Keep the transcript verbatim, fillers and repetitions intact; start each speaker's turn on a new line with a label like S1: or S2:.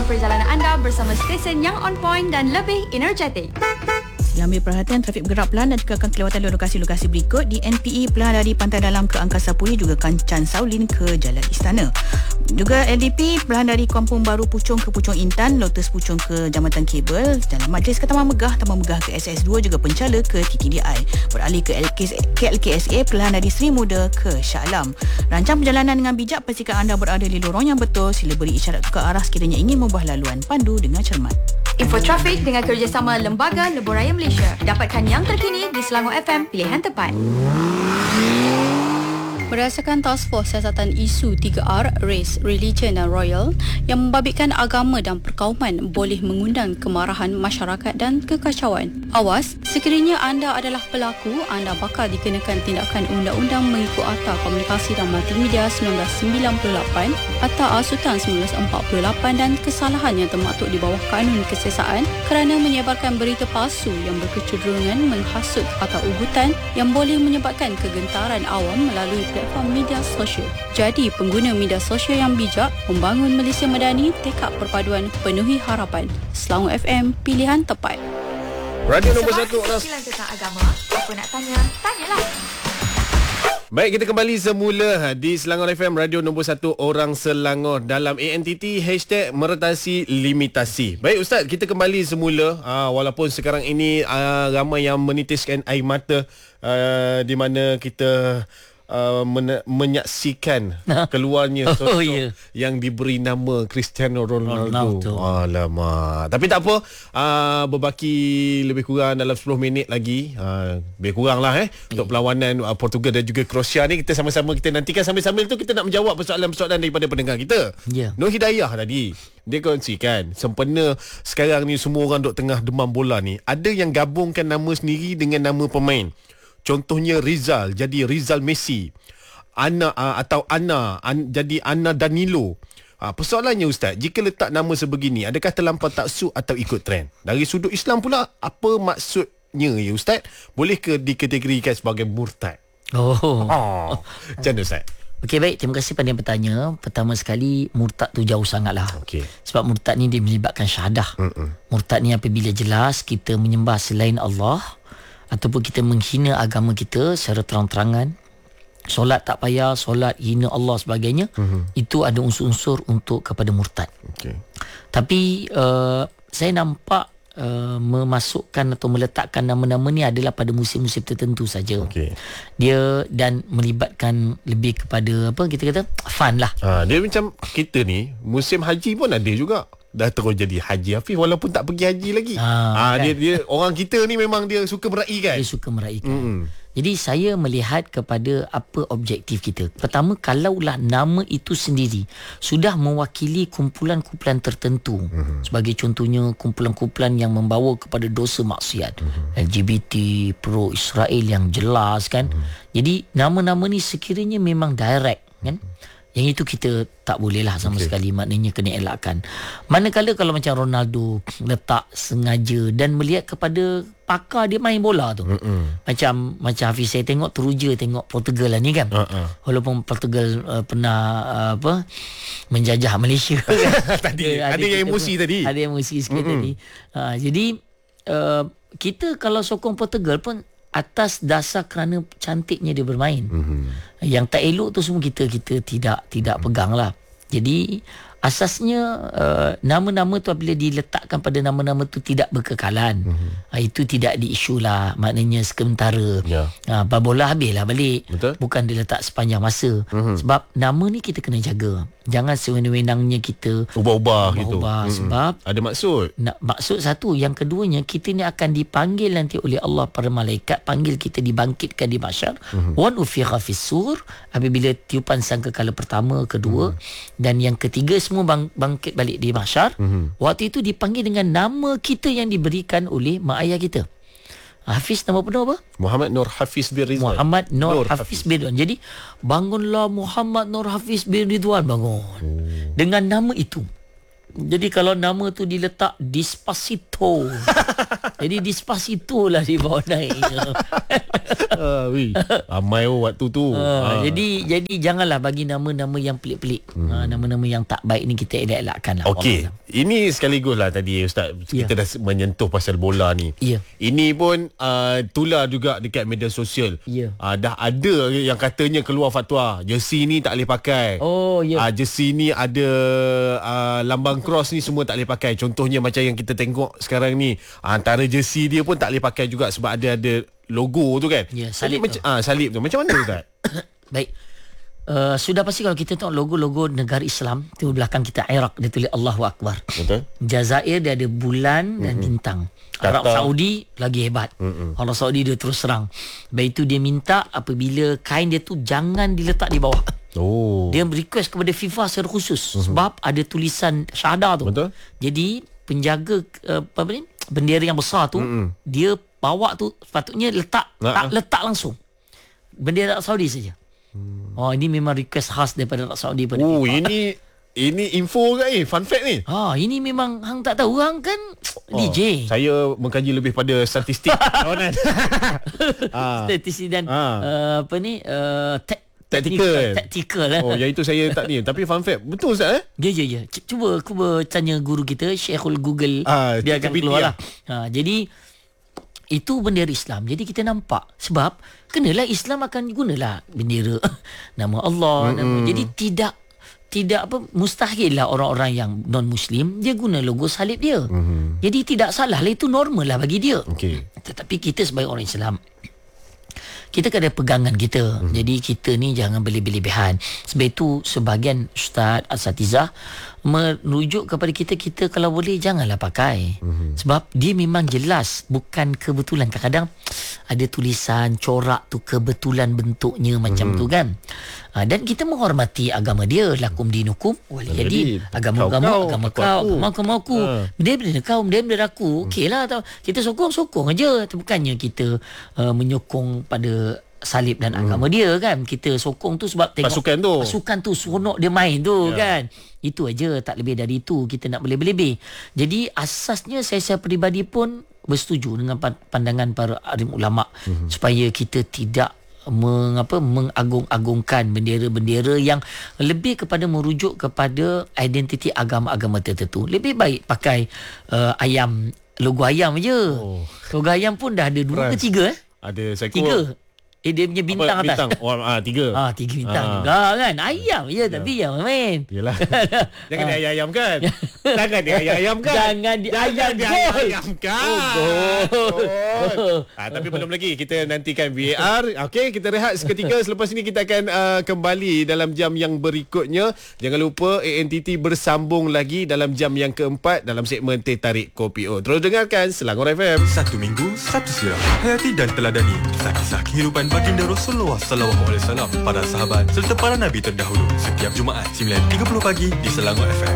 S1: perjalanan anda bersama stesen yang on point dan lebih energetik.
S2: Diambil perhatian, trafik bergerak pelan dan juga akan kelewatan di lokasi-lokasi berikut. Di N P E pelan dari Pantai Dalam ke Angkasa Puri, juga Kancan Saulin ke Jalan Istana. Juga L D P pelan dari Kampung Baru Puchong ke Puchong Intan, Lotus Puchong ke Jambatan Kabel, Jalan Majlis ke Taman Megah, Taman Megah ke S S dua, juga Pencala ke T T D I. Beralih ke L K S A pelan dari Seri Muda ke Shah Alam. Rancang perjalanan dengan bijak, pastikan anda berada di lorong yang betul. Sila beri isyarat tukar arah sekiranya ingin mengubah laluan. Pandu dengan cermat.
S1: Info trafik dengan kerjasama Lembaga Lebuh Raya Malaysia. Dapatkan yang terkini di Selangor F M, pilihan tepat. Berdasarkan Task Force Siasatan Isu tiga R, Race, Religion dan Royal yang membabitkan agama dan perkauman boleh mengundang kemarahan masyarakat dan kekacauan. Awas, sekiranya anda adalah pelaku, anda bakal dikenakan tindakan undang-undang mengikut Akta Komunikasi dan Multimedia seribu sembilan ratus sembilan puluh lapan, Akta Asutan seribu sembilan ratus empat puluh lapan dan kesalahan yang termaktub di bawah Kanun Kesesaan kerana menyebarkan berita palsu yang berkecenderungan menghasut atau ugutan yang boleh menyebabkan kegentaran awam melalui platform media sosial. Jadi, pengguna media sosial yang bijak, membangun Malaysia Madani, tekad perpaduan penuhi harapan. Selangor F M, pilihan tepat.
S3: Radio nombor satu orang
S1: tentang agama, apa nak tanya, tanyalah.
S3: Baik, kita kembali semula di Selangor F M, radio nombor satu orang Selangor dalam A N T T, hashtag meretasi limitasi. Baik Ustaz, kita kembali semula. Aa, walaupun sekarang ini aa, ramai yang menitiskan air mata aa, di mana kita Uh, men- menyaksikan keluarnya sosok oh, yeah. yang diberi nama Cristiano Ronaldo. Ronaldo. Alamak. Tapi tak apa, uh, berbaki lebih kurang dalam sepuluh minit lagi, uh, lebih kurang lah eh yeah. untuk perlawanan uh, Portugal dan juga Croatia ni. Kita sama-sama kita nantikan, sambil-sambil tu kita nak menjawab persoalan-persoalan daripada pendengar kita. yeah. Nur Hidayah tadi dia kongsikan, sempena sekarang ni semua orang duk tengah demam bola ni, ada yang gabungkan nama sendiri dengan nama pemain. Contohnya Rizal jadi Rizal Messi, Ana uh, atau Ana an, jadi Ana Danilo. Uh, persoalannya Ustaz, jika letak nama sebegini, adakah terlampau taksub atau ikut trend? Dari sudut Islam pula, apa maksudnya ya Ustaz? Boleh ke dikategorikan sebagai murtad? Oh, oh. Macam mana Ustaz?
S4: Okey, baik, terima kasih pada yang bertanya. Pertama sekali, murtad tu jauh sangatlah. Okay. Sebab murtad ni dia melibatkan syahadah. Mm-mm. Murtad ni apabila jelas kita menyembah selain Allah ataupun kita menghina agama kita secara terang-terangan, solat tak payah, solat hina Allah sebagainya, mm-hmm. itu ada unsur-unsur untuk kepada murtad. Okay. Tapi uh, saya nampak uh, memasukkan atau meletakkan nama-nama ni adalah pada musim-musim tertentu saja. Okay. Dia dan melibatkan lebih kepada apa kita kata fun lah.
S3: Ha, dia macam kita ni musim haji pun ada juga. Dah terus jadi Haji Hafiz walaupun tak pergi haji lagi. Ha, ha, kan? dia, dia orang kita ni memang dia suka meraihkan.
S4: Dia suka meraihkan. Mm-hmm. Jadi saya melihat kepada apa objektif kita. Pertama, kalaulah nama itu sendiri sudah mewakili kumpulan-kumpulan tertentu. Mm-hmm. Sebagai contohnya kumpulan-kumpulan yang membawa kepada dosa maksiat. Mm-hmm. L G B T, pro-Israel yang jelas kan. Mm-hmm. Jadi nama-nama ni sekiranya memang direct kan. Mm-hmm. Yang itu kita tak boleh lah sama okay. sekali, maknanya kena elakkan. Manakala kalau macam Ronaldo letak sengaja dan melihat kepada pakar dia main bola tu. Mm-mm. Macam macam Hafiz saya tengok teruja tengok Portugal lah ni kan. Uh-uh. Walaupun Portugal uh, pernah uh, apa menjajah Malaysia.
S3: tadi ada, ada yang emosi tadi.
S4: Ada emosi sikit Mm-mm. tadi. Uh, jadi uh, kita kalau sokong Portugal pun atas dasar kerana cantiknya dia bermain. Mm-hmm. Yang tak elok tu semua kita kita tidak tidak mm-hmm. pegang lah. Jadi asasnya uh, nama-nama tu apabila diletakkan pada nama-nama tu tidak berkekalan. Mm-hmm. Uh, itu tidak di-issue lah, maknanya sementara. Yeah. Uh, bola habis lah balik. Betul? Bukan diletak sepanjang masa. Mm-hmm. Sebab nama ni kita kena jaga. Jangan sewenang-wenangnya kita
S3: ubah-ubah gitu.
S4: Mm-hmm. Sebab
S3: ada maksud.
S4: Nak, maksud satu. Yang keduanya, kita ni akan dipanggil nanti oleh Allah para malaikat, panggil kita dibangkitkan di mahsyar. Mm-hmm. Wan ufiqa fis sur, apabila tiupan sangkakala pertama, kedua, mm-hmm. dan yang ketiga semua bang, bangkit balik di mahsyar. Mm-hmm. Waktu itu dipanggil dengan nama kita yang diberikan oleh mak ayah kita. Hafiz nama penuh apa?
S3: Muhammad Nur Hafiz bin Ridwan.
S4: Muhammad Nur, Nur Hafiz, Hafiz bin Ridwan. Jadi bangunlah Muhammad Nur Hafiz bin Ridwan, bangun. Hmm. Dengan nama itu. Jadi kalau nama tu diletak Despacito Despacito. Jadi Despacito lah dia bawa naiknya.
S3: uh, wih, ramai oh waktu tu.
S4: Uh,
S3: uh.
S4: Jadi jadi janganlah bagi nama-nama yang pelik-pelik. Hmm. Uh, nama-nama yang tak baik ni kita elak-elakkan lah.
S3: Okey, ini sekaligus lah tadi Ustaz,
S4: yeah.
S3: kita dah menyentuh pasal bola ni.
S4: Ya. Yeah.
S3: Ini pun uh, tular juga dekat media sosial.
S4: Ya. Yeah.
S3: Uh, dah ada yang katanya keluar fatwa, jersey ni tak boleh pakai.
S4: Oh, ya. Yeah.
S3: Uh, jersey ni ada uh, lambang cross ni semua tak boleh pakai. Contohnya macam yang kita tengok sekarang ni, uh, antara jersey dia pun tak boleh pakai juga sebab ada ada logo tu kan.
S4: Ya, yeah, salib
S3: Jadi,
S4: tu.
S3: Macam, uh, salib tu. Macam mana Ustaz?
S4: Baik. Uh, sudah pasti kalau kita tengok logo-logo negara Islam, tu belakang kita Iraq dia tulis Allahu Akbar.
S3: Betul.
S4: Jazair dia ada bulan dan mm-hmm. bintang. Arab
S3: Kata.
S4: Saudi lagi hebat. Mm-hmm. Arab Saudi dia terus serang. Baik itu dia minta apabila kain dia tu jangan diletak di bawah.
S3: Oh.
S4: Dia request kepada FIFA secara khusus mm-hmm. sebab ada tulisan syahadah tu.
S3: Betul.
S4: Jadi penjaga uh, apa ni bendera yang besar tu mm-hmm. dia bawa tu sepatutnya letak uh-huh. tak letak langsung. Bendera Arab Saudi saja. Hmm. Oh, ini memang request khas daripada Arab Saudi pada
S3: Oh,
S4: FIFA.
S3: ini ini info ke ni? Fun fact ni?
S4: Ha, ini memang hang tak tahu, hang kan
S3: oh,
S4: D J.
S3: Saya mengkaji lebih pada statistik kawanan.
S4: ah. Statistik dan
S3: ah.
S4: uh, apa ni? Uh, te-
S3: Tactical.
S4: Tactical lah.
S3: Oh, yang itu saya tak ni. Tapi fun fact, betul Ustaz eh?
S4: Ya, ya, ya. Cuba cuba tanya guru kita, Syekhul Google.
S3: Ah,
S4: dia akan keluar lah.
S3: Ah.
S4: Ha, jadi itu bendera Islam. Jadi kita nampak sebab kenalah Islam akan gunalah bendera nama Allah, mm-hmm. nama. Jadi tidak tidak apa mustahil lah orang-orang yang non muslim dia guna logo salib dia. Mm-hmm. Jadi tidak salah lah, itu normal lah bagi dia.
S3: Okay.
S4: Tetapi kita sebagai orang Islam, kita kena pegangan kita. Mm-hmm. Jadi kita ni jangan berlebih-lebihan. Sebab itu sebahagian ustaz asatizah merujuk kepada kita, kita kalau boleh janganlah pakai. Mm-hmm. Sebab dia memang jelas bukan kebetulan. Kadang-kadang ada tulisan corak tu kebetulan bentuknya macam mm-hmm. tu kan. Ha, dan kita menghormati agama dia. Lakum dinukum waliyadin. Agama-agama agama kau, agama aku. Benda-benda kau, benda-benda aku. Okeylah tau. Kita sokong-sokong aja. Bukannya kita uh, menyokong pada salib dan agama hmm. dia kan. Kita sokong tu sebab tengok
S3: pasukan tu.
S4: Pasukan tu seronok dia main tu yeah. kan. Itu aja, tak lebih dari itu. Kita nak boleh-boleh. Jadi asasnya saya saya peribadi pun bersetuju dengan pandangan para alim ulama hmm. supaya kita tidak mengapa mengagung-agungkan bendera-bendera yang lebih kepada merujuk kepada identiti agama-agama tertentu. Lebih baik pakai uh, ayam, logo ayam je. Oh. Logo ayam pun dah ada dua ke tiga eh?
S3: Ada saya
S4: tiga. Eh, dia punya bintang
S3: apa,
S4: atas.
S3: Bintang. Oh, ah, tiga.
S4: Ah, tiga bintang
S3: ah.
S4: juga kan. Ayam je ya. Tapi yang main.
S3: Yalah. Jangan dia ayam kan. Jangan dia ayam kan.
S4: Jangan dia ayam
S3: ayam kan.
S4: Oh,
S3: oh. Ah, tapi belum lagi. Kita nantikan V A R. Okey, kita rehat seketika. Selepas ini kita akan uh, kembali dalam jam yang berikutnya. Jangan lupa A N T T bersambung lagi dalam jam yang keempat dalam segmen Teh Tarik Kopi O. Terus dengarkan Selangor F M.
S5: Satu minggu, satu siram. Hayati dan teladani kisah-kisah kehidupan baginda Rasulullah sallallahu alaihi wasallam, para sahabat serta para nabi terdahulu setiap Jumaat sembilan tiga puluh pagi di Selangor F M.